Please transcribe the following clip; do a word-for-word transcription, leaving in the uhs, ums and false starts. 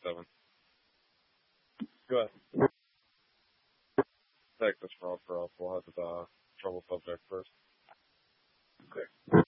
seven. Go ahead. Texas fraud prop. We'll have the uh, trouble subject first. Okay.